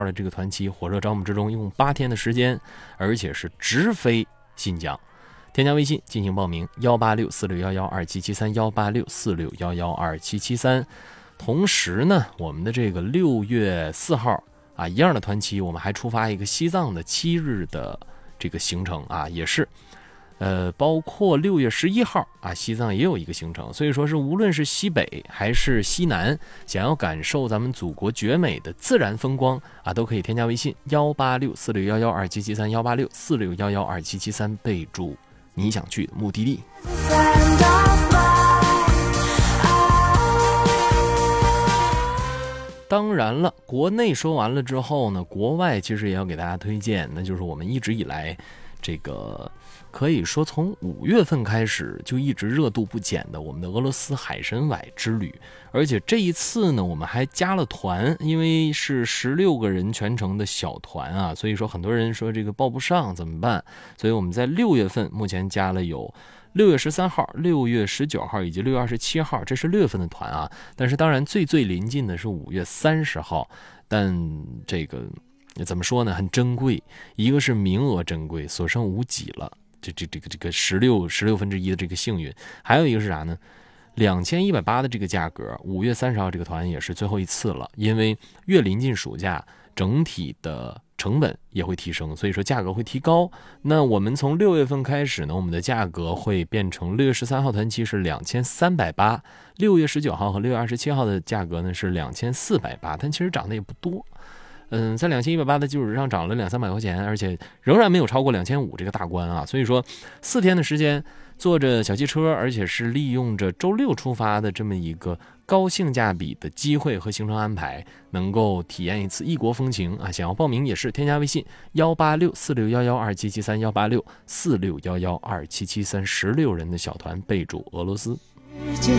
的这个团期火热招募之中，一共8天的时间，而且是直飞新疆。添加微信进行报名，18646112773，18646112773。同时呢，我们的这个6月4号啊，一样的团期，我们还出发一个西藏的7日的这个行程啊，也是。包括6月11号啊，西藏也有一个行程，所以说是无论是西北还是西南，想要感受咱们祖国绝美的自然风光啊，都可以添加微信18646112773，18646112773，备注你想去的目的地。当然了，国内说完了之后呢，国外其实也要给大家推荐，那就是我们一直以来这个可以说从5月份开始就一直热度不减的我们的俄罗斯海参崴之旅，而且这一次呢我们还加了团，因为是16个人全程的小团啊，所以说很多人说这个报不上怎么办，所以我们在6月份目前加了有6月13号、6月19号以及6月27号，这是6月份的团啊。但是当然最临近的是5月30号，但这个怎么说呢，很珍贵，一个是名额珍贵，所剩无几了，这个16分之一的这个幸运，还有一个是啥呢？2180的这个价格，5月30号这个团也是最后一次了，因为越临近暑假，整体的成本也会提升，所以说价格会提高。那我们从6月份开始呢，我们的价格会变成6月13号团期是2380，6月19号和6月27号的价格呢是2480，但其实涨得也不多。在2180的基础上涨了200-300块钱，而且仍然没有超过2500这个大关啊。所以说4天的时间，坐着小汽车，而且是利用着周6出发的这么一个高性价比的机会和行程安排，能够体验一次异国风情啊！想要报名也是添加微信18646112773，18646112773，16人的小团，备注俄罗斯。